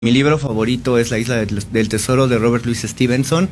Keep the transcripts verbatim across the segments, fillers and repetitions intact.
Mi libro favorito es La Isla del, del Tesoro de Robert Louis Stevenson.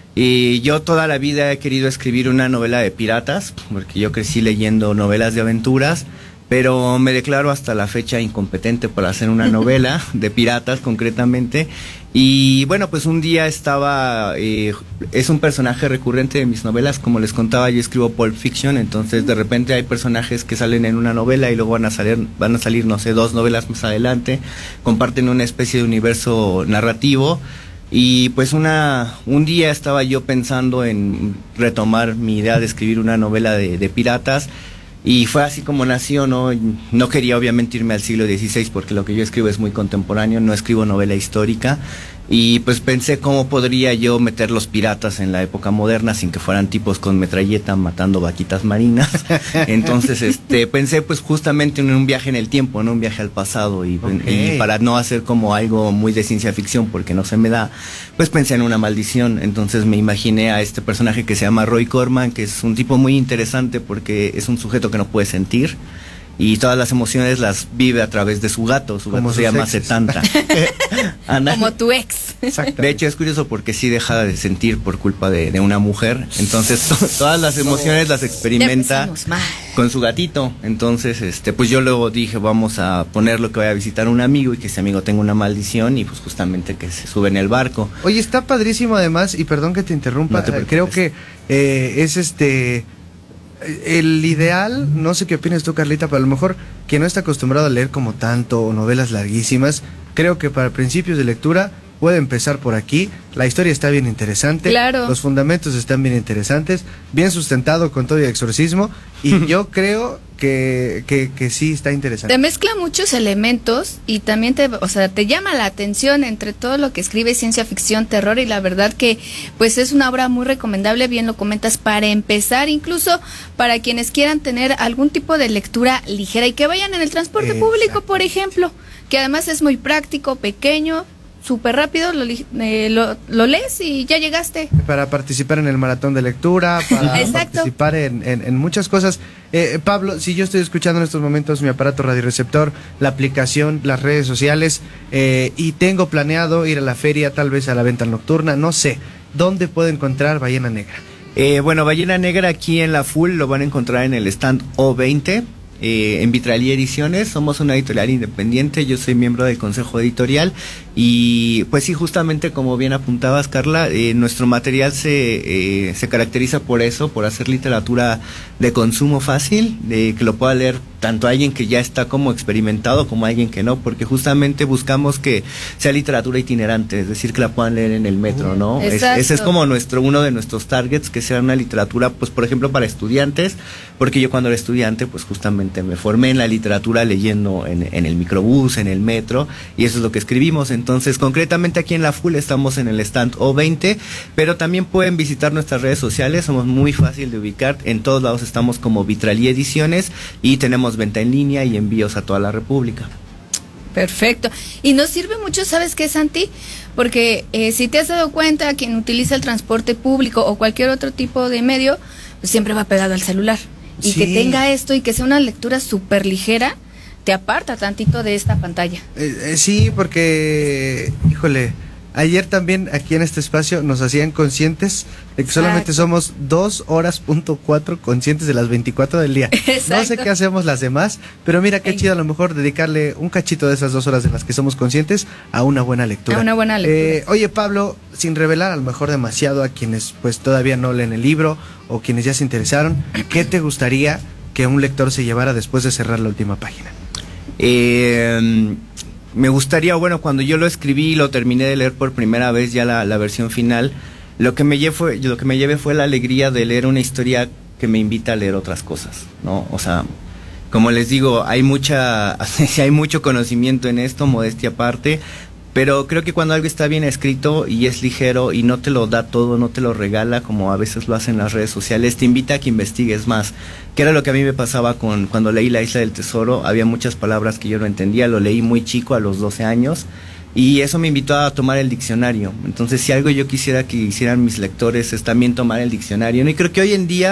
Y yo toda la vida he querido escribir una novela de piratas, porque yo crecí leyendo novelas de aventuras, pero me declaro hasta la fecha incompetente para hacer una novela de piratas concretamente. Y bueno, pues un día estaba, eh, es un personaje recurrente de mis novelas, como les contaba, yo escribo Pulp Fiction, entonces de repente hay personajes que salen en una novela y luego van a salir, van a salir, no sé, dos novelas más adelante, comparten una especie de universo narrativo. Y pues una un día estaba yo pensando en retomar mi idea de escribir una novela de, de piratas, y fue así como nació, ¿no? No quería obviamente irme al siglo dieciséis porque lo que yo escribo es muy contemporáneo, no escribo novela histórica, y pues pensé cómo podría yo meter los piratas en la época moderna sin que fueran tipos con metralleta matando vaquitas marinas. Entonces este pensé pues justamente en un viaje en el tiempo, ¿no? Un viaje al pasado, y, okay. y para no hacer como algo muy de ciencia ficción porque no se me da, pues pensé en una maldición. Entonces me imaginé a este personaje que se llama Roy Corman, que es un tipo muy interesante porque es un sujeto que no puede sentir y todas las emociones las vive a través de su gato. Su gato se llama Setanta. Como tu ex. De hecho es curioso porque sí deja de sentir por culpa de, de una mujer. Entonces to todas las emociones las experimenta con su gatito. Entonces este pues yo luego dije, vamos a ponerlo que vaya a visitar a un amigo y que ese amigo tenga una maldición, y pues justamente que se sube en el barco. Oye, está padrísimo además, y perdón que te interrumpa, no te creo que eh, es este... el ideal, no sé qué opinas tú, Carlita, pero a lo mejor quien no está acostumbrado a leer como tanto o novelas larguísimas, creo que para principios de lectura puede empezar por aquí. La historia está bien interesante, claro. Los fundamentos están bien interesantes, bien sustentado con todo y exorcismo, y yo creo que, que, que sí está interesante. Te mezcla muchos elementos y también te, o sea, te llama la atención entre todo lo que escribe, ciencia ficción, terror, y la verdad que pues es una obra muy recomendable, bien lo comentas, para empezar, incluso para quienes quieran tener algún tipo de lectura ligera y que vayan en el transporte Exacto. público, por ejemplo, que además es muy práctico, pequeño, súper rápido, lo, eh, lo, lo lees y ya llegaste. Para participar en el maratón de lectura, para participar en, en, en muchas cosas. Eh, Pablo, si yo estoy escuchando en estos momentos mi aparato radioreceptor, la aplicación, las redes sociales, eh, y tengo planeado ir a la feria, tal vez a la venta nocturna, no sé, ¿dónde puedo encontrar Ballena Negra? Eh, bueno, Ballena Negra aquí en la Full lo van a encontrar en el stand O veinte. Eh, en Vitralía Ediciones, somos una editorial independiente, yo soy miembro del consejo editorial, y pues sí, justamente como bien apuntabas, Carla, eh, nuestro material se, eh, se caracteriza por eso, por hacer literatura de consumo fácil, de que lo pueda leer tanto alguien que ya está como experimentado como alguien que no, porque justamente buscamos que sea literatura itinerante, es decir, que la puedan leer en el metro, ¿no? Es, ese es como nuestro uno de nuestros targets, que sea una literatura, pues por ejemplo para estudiantes, porque yo cuando era estudiante pues justamente me formé en la literatura leyendo en, en el microbús, en el metro, y eso es lo que escribimos. Entonces concretamente aquí en la Full estamos en el stand O veinte, pero también pueden visitar nuestras redes sociales, somos muy fácil de ubicar, en todos lados estamos como Vitralía Ediciones, y tenemos venta en línea y envíos a toda la República. Perfecto. Y nos sirve mucho, ¿sabes qué, Santi? Porque eh, si te has dado cuenta, quien utiliza el transporte público o cualquier otro tipo de medio, pues siempre va pegado al celular. Y sí. Que tenga esto y que sea una lectura súper ligera, te aparta tantito de esta pantalla. Eh, eh, sí, porque, híjole, ayer también aquí en este espacio nos hacían conscientes de que solamente Exacto. somos dos horas punto cuatro conscientes de las veinticuatro del día. Exacto. No sé qué hacemos las demás, pero mira qué chido a lo mejor dedicarle un cachito de esas dos horas de las que somos conscientes a una buena lectura. A una buena lectura. Eh, oye, Pablo, sin revelar a lo mejor demasiado a quienes pues todavía no leen el libro o quienes ya se interesaron, ¿qué te gustaría que un lector se llevara después de cerrar la última página? Eh... Me gustaría, bueno, cuando yo lo escribí y lo terminé de leer por primera vez, ya la, la versión final, lo que me llevé fue, lo que me llevé fue la alegría de leer una historia que me invita a leer otras cosas, ¿no? O sea, como les digo, hay mucha, hay mucho conocimiento en esto, modestia aparte, pero creo que cuando algo está bien escrito y es ligero y no te lo da todo, no te lo regala como a veces lo hacen las redes sociales, te invita a que investigues más, que era lo que a mí me pasaba con cuando leí La Isla del Tesoro. Había muchas palabras que yo no entendía, lo leí muy chico, a los doce años, y eso me invitó a tomar el diccionario. Entonces si algo yo quisiera que hicieran mis lectores es también tomar el diccionario, ¿no? Y creo que hoy en día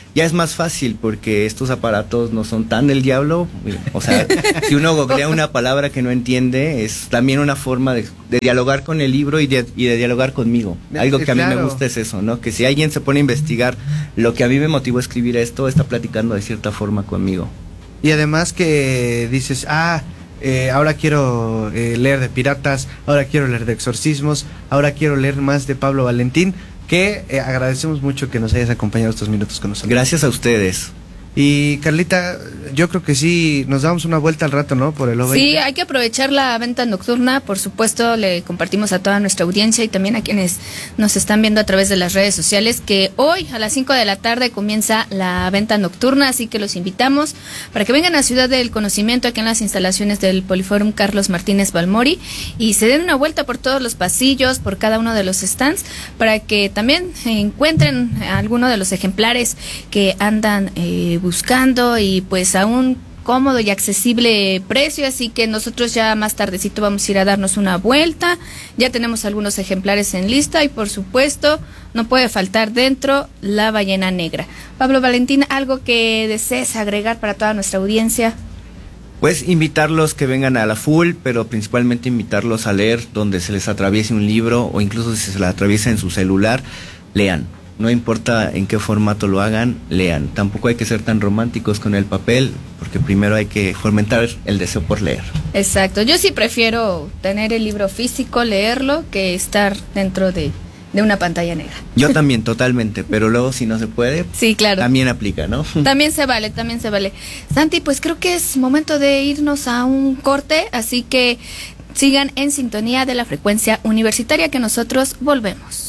ya es más fácil porque estos aparatos no son tan del diablo. O sea, si uno googlea una palabra que no entiende, es también una forma de, de dialogar con el libro y de, y de dialogar conmigo. Algo que a mí me gusta es eso, ¿no? Que si alguien se pone a investigar lo que a mí me motivó a escribir esto, está platicando de cierta forma conmigo. Y además que dices, ah, eh, ahora quiero eh, leer de piratas, ahora quiero leer de exorcismos, ahora quiero leer más de Pablo Valentín, que eh, agradecemos mucho que nos hayas acompañado estos minutos con nosotros. Gracias a ustedes. Y Carlita, yo creo que sí, nos damos una vuelta al rato, ¿no? Por el O veinte. Sí, hay que aprovechar la venta nocturna, por supuesto, le compartimos a toda nuestra audiencia y también a quienes nos están viendo a través de las redes sociales que hoy a las cinco de la tarde comienza la venta nocturna, así que los invitamos para que vengan a Ciudad del Conocimiento, aquí en las instalaciones del Poliforum Carlos Martínez Balmori, y se den una vuelta por todos los pasillos, por cada uno de los stands, para que también encuentren alguno de los ejemplares que andan eh, buscando y pues a un cómodo y accesible precio, así que nosotros ya más tardecito vamos a ir a darnos una vuelta, ya tenemos algunos ejemplares en lista y por supuesto no puede faltar dentro la ballena negra. Pablo Valentín, ¿algo que desees agregar para toda nuestra audiencia? Pues invitarlos que vengan a la full, pero principalmente invitarlos a leer donde se les atraviese un libro o incluso si se les atraviesa en su celular, lean. No importa en qué formato lo hagan, lean. Tampoco hay que ser tan románticos con el papel, porque primero hay que fomentar el deseo por leer. Exacto. Yo sí prefiero tener el libro físico, leerlo, que estar dentro de, de una pantalla negra. Yo también, totalmente. Pero luego, si no se puede, sí, claro, también aplica, ¿no? También se vale, también se vale. Santi, pues creo que es momento de irnos a un corte, así que sigan en sintonía de la frecuencia universitaria, que nosotros volvemos.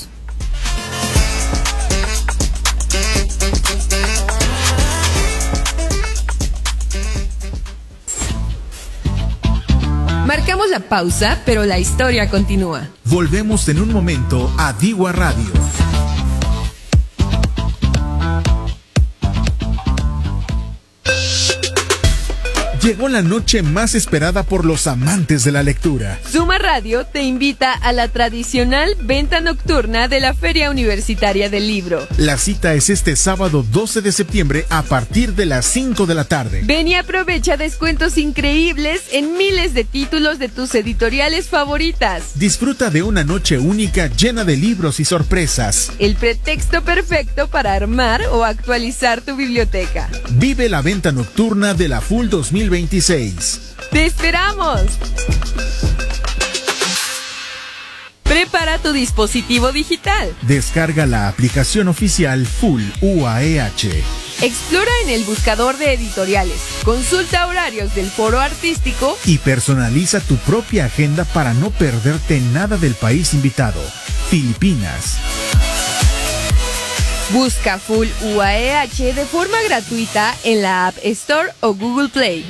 Marcamos la pausa, pero la historia continúa. Volvemos en un momento a Digua Radio. Llegó la noche más esperada por los amantes de la lectura. Suma Radio te invita a la tradicional venta nocturna de la Feria Universitaria del Libro. La cita es este sábado doce de septiembre a partir de las cinco de la tarde. Ven y aprovecha descuentos increíbles en miles de títulos de tus editoriales favoritas. Disfruta de una noche única llena de libros y sorpresas. El pretexto perfecto para armar o actualizar tu biblioteca. Vive la venta nocturna de la Full dos mil veintiséis. ¡Te esperamos! Prepara tu dispositivo digital. Descarga la aplicación oficial Full U A E H. Explora en el buscador de editoriales. Consulta horarios del foro artístico. Y personaliza tu propia agenda para no perderte nada del país invitado, Filipinas. Busca Full U A E H de forma gratuita en la App Store o Google Play.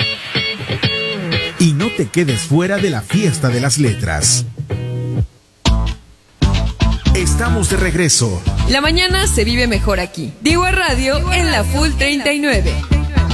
Y no te quedes fuera de la fiesta de las letras. Estamos de regreso. La mañana se vive mejor aquí. Digua Radio en la Full treinta y nueve.